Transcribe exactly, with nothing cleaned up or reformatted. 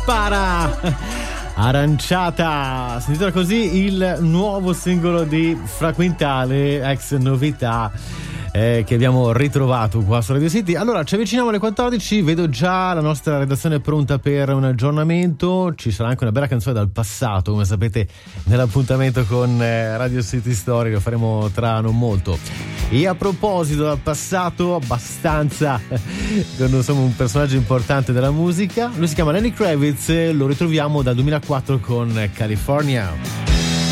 spara! Aranciata, si intitola così il nuovo singolo di Fra Quintale, ex Novità, eh, che abbiamo ritrovato qua su Radio City. Allora, ci avviciniamo alle quattordici, vedo già la nostra redazione pronta per un aggiornamento. Ci sarà anche una bella canzone dal passato, come sapete, nell'appuntamento con eh, Radio City Story, lo faremo tra non molto. E a proposito dal passato, abbastanza con insomma un personaggio importante della musica, lui si chiama Lenny Kravitz, lo ritroviamo dal duemilaquattro con California.